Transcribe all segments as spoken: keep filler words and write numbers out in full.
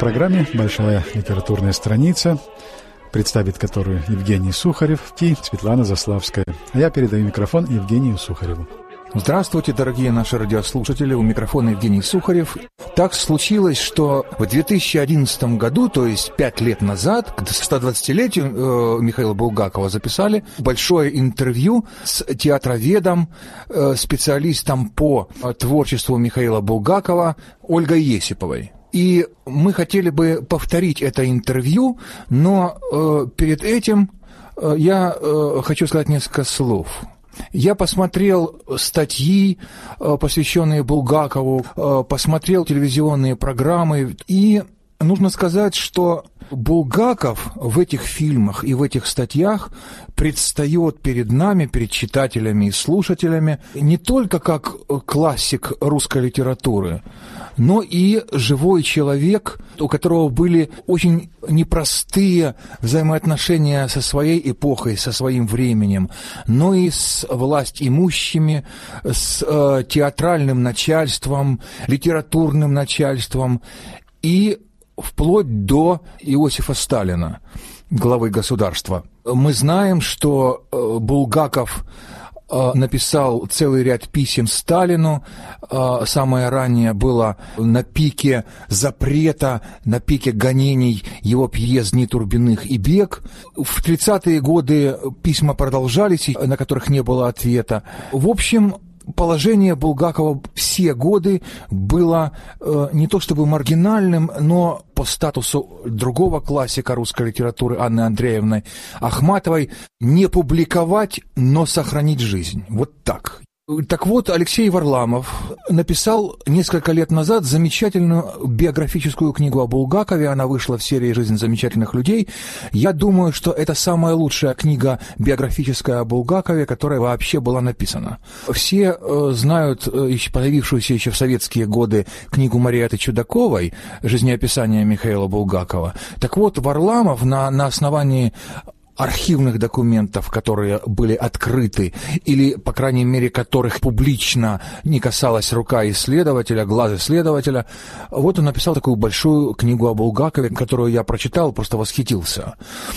программе «Большая литературная страница», представит которую Евгений Сухарев и Светлана Заславская. А я передаю микрофон Евгению Сухареву. Здравствуйте, дорогие наши радиослушатели, у микрофона Евгений Сухарев. Так случилось, что в две тысячи одиннадцатом году, то есть пять лет назад, к сто двадцатилетию э, Михаила Булгакова, записали большое интервью с театроведом, э, специалистом по творчеству Михаила Булгакова Ольгой Есиповой. И мы хотели бы повторить это интервью, но э, перед этим э, я э, хочу сказать несколько слов. Я посмотрел статьи, посвященные Булгакову, посмотрел телевизионные программы, и нужно сказать, что Булгаков в этих фильмах и в этих статьях предстает перед нами, перед читателями и слушателями не только как классик русской литературы, но и живой человек, у которого были очень непростые взаимоотношения со своей эпохой, со своим временем, но и с властимущими, с э, театральным начальством, литературным начальством и вплоть до Иосифа Сталина, главы государства. Мы знаем, что э, Булгаков написал целый ряд писем Сталину. Самое раннее было на пике запрета, на пике гонений его пьес «Дни Турбиных» и «Бег». В тридцатые годы письма продолжались, на которых не было ответа. В общем, положение Булгакова все годы было э, не то чтобы маргинальным, но по статусу другого классика русской литературы Анны Андреевны Ахматовой не публиковать, но сохранить жизнь. Вот так. Так вот, Алексей Варламов написал несколько лет назад замечательную биографическую книгу о Булгакове. Она вышла в серии «Жизнь замечательных людей». Я думаю, что это самая лучшая книга биографическая о Булгакове, которая вообще была написана. Все э, знают э, появившуюся еще в советские годы книгу Мариэтты Чудаковой «Жизнеописание Михаила Булгакова». Так вот, Варламов на, на основании архивных документов, которые были открыты, или, по крайней мере, которых публично не касалась рука исследователя, глаз исследователя, вот он написал такую большую книгу о Булгакове, которую я прочитал, просто восхитился.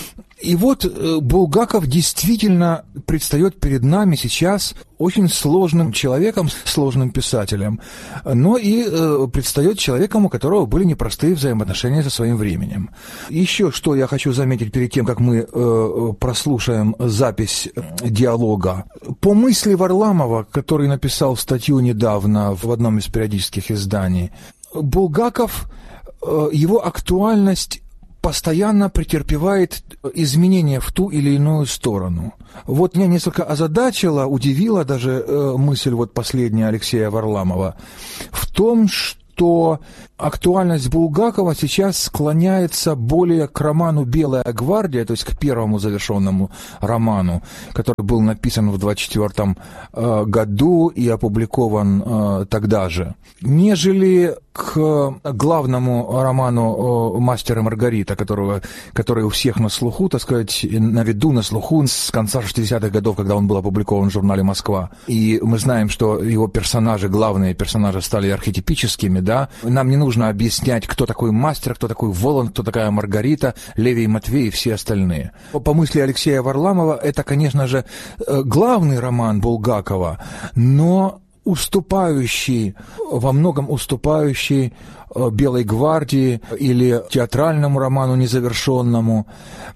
И вот Булгаков действительно предстает перед нами сейчас очень сложным человеком, сложным писателем, но и э, предстает человеком, у которого были непростые взаимоотношения со своим временем. Еще что я хочу заметить перед тем, как мы э, прослушаем запись диалога. По мысли Варламова, который написал статью недавно в одном из периодических изданий, Булгаков, э, его актуальность постоянно претерпевает изменения в ту или иную сторону. Вот меня несколько озадачила, удивила даже э, мысль вот последняя Алексея Варламова в том, что актуальность Булгакова сейчас склоняется более к роману «Белая гвардия», то есть к первому завершенному роману, который был написан в двадцать четвёртом э, году и опубликован э, тогда же, нежели к главному роману «Мастер и Маргарита», которого, который у всех на слуху, так сказать, на виду, на слуху с конца шестидесятых годов, когда он был опубликован в журнале «Москва». И мы знаем, что его персонажи, главные персонажи, стали архетипическими, да. Нам не нужно объяснять, кто такой Мастер, кто такой Воланд, кто такая Маргарита, Левий Матвей и все остальные. По мысли Алексея Варламова, это, конечно же, главный роман Булгакова, но уступающий, во многом уступающий «Белой гвардии» или театральному роману незавершенному,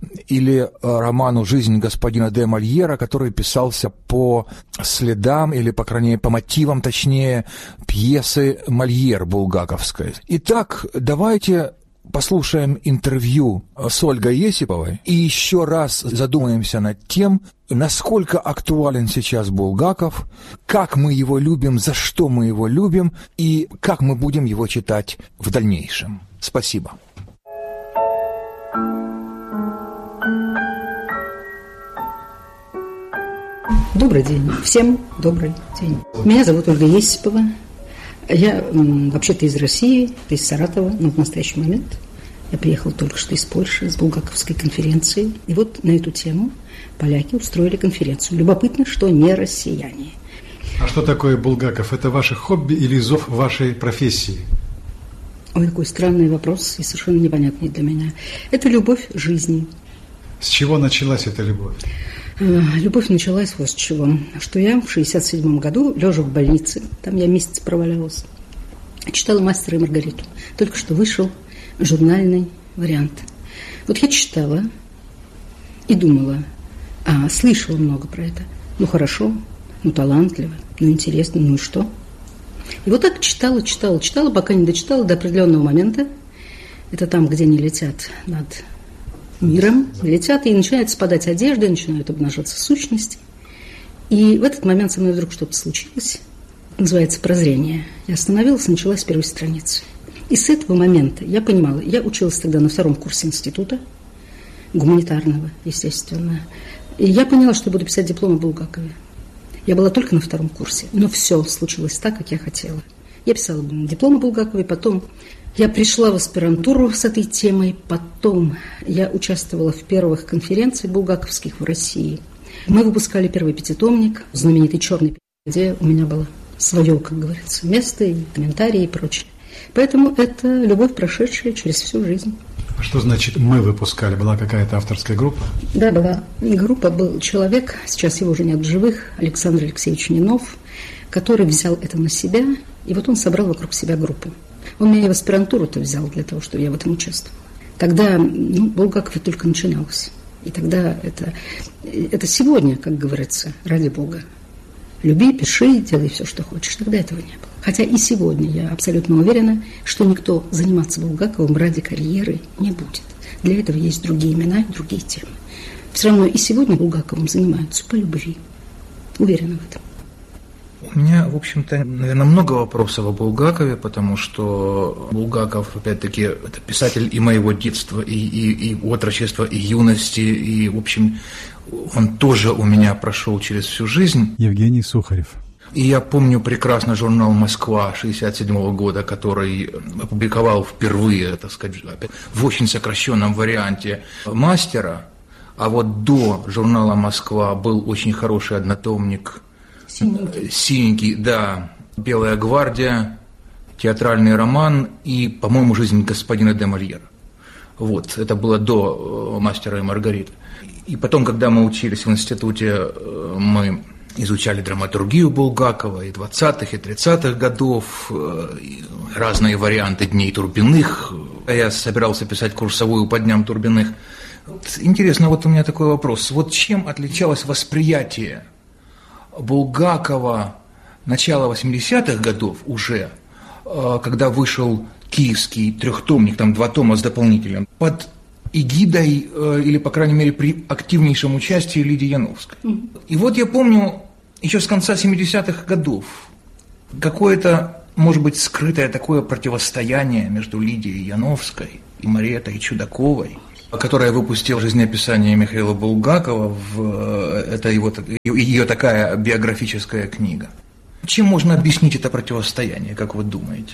или роману «Жизнь господина де Мольера», который писался по следам, или, по крайней мере, по мотивам, точнее, пьесы Мольер булгаковской. Итак, давайте послушаем интервью с Ольгой Есиповой и еще раз задумаемся над тем, насколько актуален сейчас Булгаков, как мы его любим, за что мы его любим и как мы будем его читать в дальнейшем. Спасибо. Добрый день. Всем добрый день. Меня зовут Ольга Есипова. Я вообще-то из России, из Саратова, но в настоящий момент я приехала только что из Польши, с Булгаковской конференции. И вот на эту тему поляки устроили конференцию. Любопытно, что не россияне. А что такое Булгаков? Это ваше хобби или зов вашей профессии? Ой, какой странный вопрос и совершенно непонятный для меня. Это любовь к жизни. С чего началась эта любовь? Любовь началась вот с чего. Что я в шестьдесят седьмом году, лежа в больнице, там я месяц провалялась, читала «Мастера и Маргариту». Только что вышел журнальный вариант. Вот я читала и думала, а, слышала много про это. Ну, хорошо, ну, талантливо, ну, интересно, ну и что? И вот так читала, читала, читала, пока не дочитала до определенного момента. Это там, где они летят над миром, летят, и начинает спадать одежда, и начинают обнажаться сущности. И в этот момент со мной вдруг что-то случилось, называется прозрение. Я остановилась, начала с первой страницы. И с этого момента я понимала, я училась тогда на втором курсе института, гуманитарного, естественно. И я поняла, что буду писать диплом о Булгакове. Я была только на втором курсе, но все случилось так, как я хотела. Я писала диплом о Булгакове, потом я пришла в аспирантуру с этой темой, потом я участвовала в первых конференциях булгаковских в России. Мы выпускали первый пятитомник, знаменитый «Черный», где у меня было свое, как говорится, место, и комментарии и прочее. Поэтому это любовь, прошедшая через всю жизнь. Что значит «мы выпускали»? Была какая-то авторская группа? Да, была группа, был человек, сейчас его уже нет в живых, Александр Алексеевич Нинов, который взял это на себя, и вот он собрал вокруг себя группу. Он меня в аспирантуру-то взял для того, чтобы я в этом участвовала. Тогда, ну, Булгаков только начиналось. И тогда это, это сегодня, как говорится, ради Бога. Люби, пиши, делай все, что хочешь. Тогда этого не было. Хотя и сегодня я абсолютно уверена, что никто заниматься Булгаковым ради карьеры не будет. Для этого есть другие имена и другие темы. Все равно и сегодня Булгаковым занимаются по любви. Уверена в этом. У меня, в общем-то, наверное, много вопросов о Булгакове, потому что Булгаков, опять-таки, это писатель и моего детства, и, и, и отрочества, и юности, и, в общем, он тоже у меня прошел через всю жизнь. Евгений Сухарев. И я помню прекрасно журнал «Москва» шестьдесят седьмого года, который опубликовал впервые, так сказать, в очень сокращенном варианте «Мастера», а вот до журнала «Москва» был очень хороший однотомник Синенький. Синенький, да. «Белая гвардия», театральный роман и, по-моему, «Жизнь господина де Мольера». Вот, это было до «Мастера и Маргариты». И потом, когда мы учились в институте, мы изучали драматургию Булгакова и двадцатых, и тридцатых годов, и разные варианты «Дней Турбиных». Я собирался писать курсовую по дням Турбиных. Интересно, вот у меня такой вопрос. Вот чем отличалось восприятие Булгакова начала восьмидесятых годов уже, когда вышел киевский трехтомник, там два тома с дополнителем, под эгидой, или, по крайней мере, при активнейшем участии Лидии Яновской. Mm-hmm. И вот я помню, еще с конца семидесятых годов, какое-то, может быть, скрытое такое противостояние между Лидией Яновской и Мариэттой Чудаковой, которая выпустила жизнеописание Михаила Булгакова, в, это его, ее такая биографическая книга. Чем можно объяснить это противостояние, как вы думаете?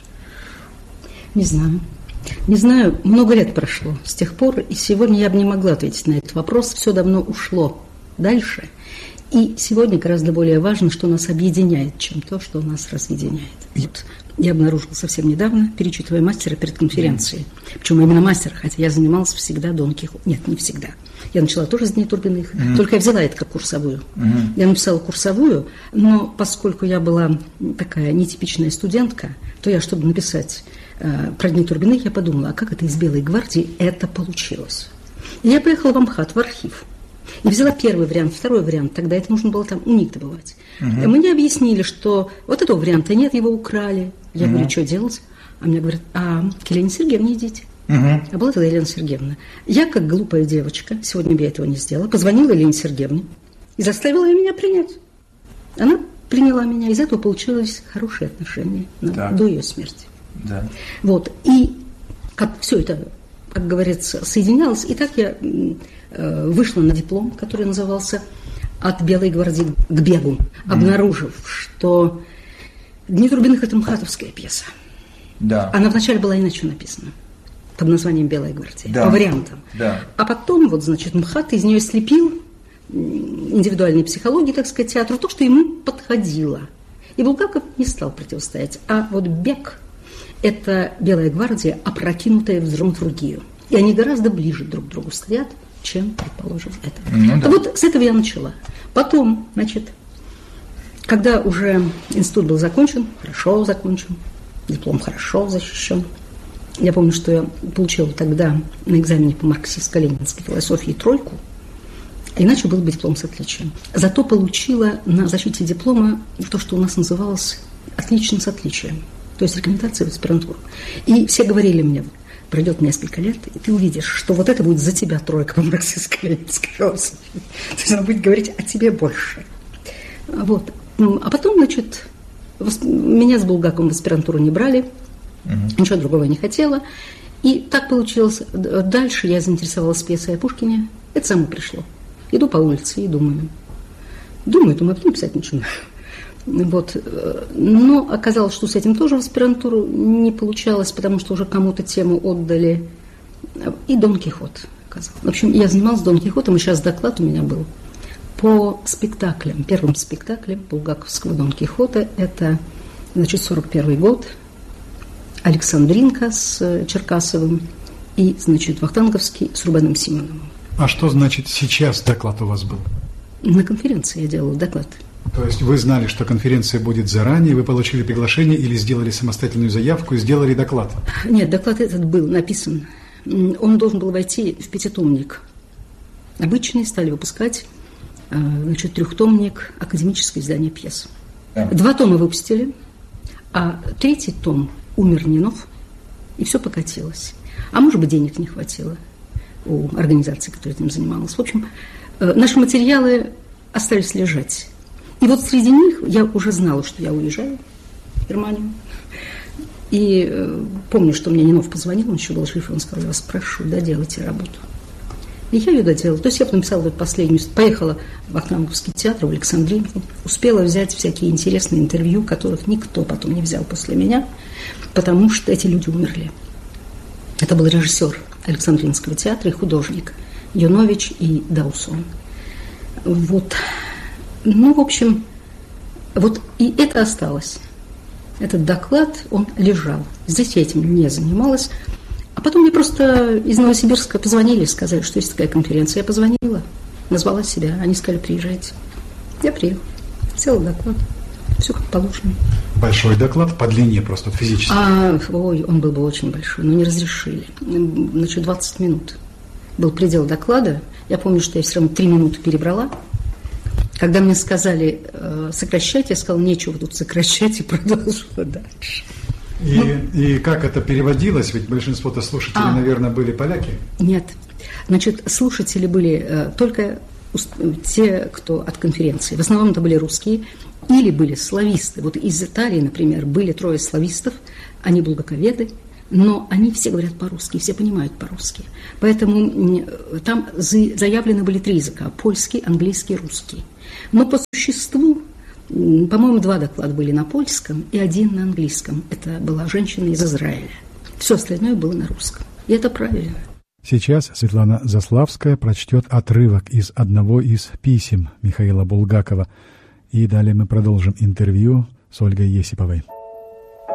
Не знаю. Не знаю, много лет прошло с тех пор, и сегодня я бы не могла ответить на этот вопрос. Все давно ушло дальше. И сегодня гораздо более важно, что нас объединяет, чем то, что нас разъединяет. Вот. Я обнаружила совсем недавно, перечитывая «Мастера» перед конференцией. Причем именно «Мастер», хотя я занималась всегда Дон Кихотом. Нет, не всегда. Я начала тоже с «Дней Турбиных», mm-hmm. только я взяла это как курсовую. Mm-hmm. Я написала курсовую, но поскольку я была такая нетипичная студентка, то я, чтобы написать э, про «Дни Турбиных», я подумала, а как это из «Белой гвардии» это получилось? И я поехала в Амхат, в архив. И взяла первый вариант, второй вариант, тогда это нужно было там у них добывать. Uh-huh. Мне объяснили, что вот этого варианта нет, его украли. Я uh-huh. говорю, что делать? А мне говорят, а к Елене Сергеевне идите. Uh-huh. А была тогда Елена Сергеевна. Я, как глупая девочка, сегодня бы я этого не сделала, позвонила Елене Сергеевне и заставила ее меня принять. Она приняла меня, из этого получилось хорошие отношения на, до ее смерти. Да. Вот, и как все это, как говорится, соединялось, и так я вышла на диплом, который назывался «От Белой гвардии к бегу», mm-hmm. обнаружив, что «Дни Турбиных» – это мхатовская пьеса. Да. Она вначале была иначе написана, под названием «Белая гвардия», да. по вариантам. Да. А потом, вот, значит, МХАТ из нее слепил индивидуальной психологии, так сказать, театру, то, что ему подходило. И Булгаков не стал противостоять. А вот «Бег» – это Белая гвардия, опрокинутая в драматургию. И они гораздо ближе друг к другу стоят, чем, предположим, это. Ну, да. Вот с этого я начала. Потом, значит, когда уже институт был закончен, хорошо закончен, диплом хорошо защищен, я помню, что я получила тогда на экзамене по марксистско-ленинской философии тройку, иначе был бы диплом с отличием. Зато получила на защите диплома то, что у нас называлось «отлично с отличием», то есть рекомендация в аспирантуру. И все говорили мне, пройдет несколько лет, и ты увидишь, что вот это будет за тебя тройка по марксистско-ленинской философии. То есть она будет говорить о тебе больше. Вот. А потом, значит, меня с Булгаковым в аспирантуру не брали, угу. Ничего другого не хотела. И так получилось. Дальше я заинтересовалась пьесой о Пушкине. Это само пришло. Иду по улице и думаю. Думаю, думаю, а потом писать начинаю. Вот. Но оказалось, что с этим тоже в аспирантуру не получалось, потому что уже кому-то тему отдали. И Дон Кихот оказалось. В общем, я занималась Дон Кихотом, и сейчас доклад у меня был по спектаклям. Первым спектаклем булгаковского Дон Кихота это, значит, сорок первый год. Александринка с Черкасовым и, значит, Вахтанговский с Рубеном Симоновым. А что значит сейчас доклад у вас был? На конференции я делала доклад. То есть вы знали, что конференция будет заранее, вы получили приглашение или сделали самостоятельную заявку и сделали доклад? Нет, доклад этот был написан. Он должен был войти в пятитомник. Обычные стали выпускать, значит, трехтомник, академическое издание пьес. Да. Два тома выпустили, а третий том умер Нинов, и все покатилось. А может быть, денег не хватило у организации, которая этим занималась. В общем, наши материалы остались лежать. И вот среди них я уже знала, что я уезжаю в Германию. И э, помню, что мне Нинов позвонил, он еще был жив, и он сказал: я вас прошу, доделайте работу. И я ее доделала. То есть я написала вот последнюю, поехала в Вахтанговский театр, в Александринку, успела взять всякие интересные интервью, которых никто потом не взял после меня, потому что эти люди умерли. Это был режиссер Александринского театра и художник Юнович и Даусон. Вот. Ну, в общем, вот и это осталось. Этот доклад, он лежал. Здесь я этим не занималась. А потом мне просто из Новосибирска позвонили и сказали, что есть такая конференция. Я позвонила, назвала себя. Они сказали: приезжайте. Я приехала, сделала доклад. Все как положено. Большой доклад по длине просто физически? А, ой, он был бы очень большой, но не разрешили. Значит, двадцать минут был предел доклада. Я помню, что я все равно три минуты перебрала. Когда мне сказали э, сокращать, я сказала: нечего тут сокращать, и продолжила дальше. И, ну, и как это переводилось? Ведь большинство-то слушателей, а, наверное, были поляки. Нет. Значит, слушатели были э, только те, кто от конференции. В основном это были русские или были слависты. Вот из Италии, например, были трое славистов, они булгаковеды, но они все говорят по-русски, все понимают по-русски. Поэтому там заявлены были три языка: польский, английский, русский. Но по существу, по-моему, два доклада были на польском и один на английском. Это была женщина из Израиля. Все остальное было на русском. И это правильно. Сейчас Светлана Заславская прочтет отрывок из одного из писем Михаила Булгакова. И далее мы продолжим интервью с Ольгой Есиповой.